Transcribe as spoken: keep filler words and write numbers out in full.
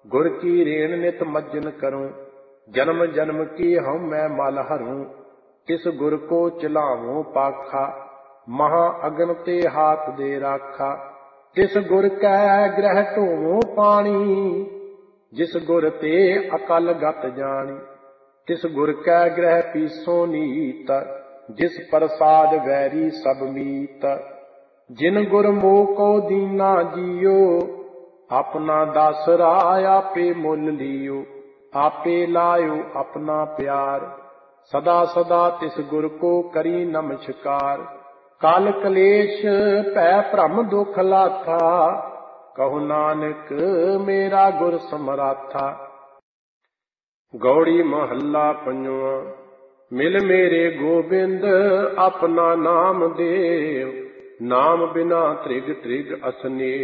गुर की रेण नित मज्जन करूं, जन्म जन्म की हम मैं मल हरूं। किस गुर को चिलाऊं पाखा, महा अगन ते हाथ दे राखा। तिस गुर कै ग्रह ढोवूं पानी, जिस गुर ते अकल गत जानी। तिस गुर कै ग्रह पीसों नीत, जिस प्रसाद वैरी सब मीत। जिन गुर मोह को दीना जियो, अपना दासरा आपे मुल लियो। आपे लायो अपना प्यार, सदा सदा तिस गुर को करी नमस्कार। काल कलेश पै भ्रम दुख लाथा, कहो नानक मेरा गुर समराथा। गौड़ी महला पंजवा। मिल मेरे गोबिंद अपना नाम देव, नाम बिना त्रिग त्रिग असनेव।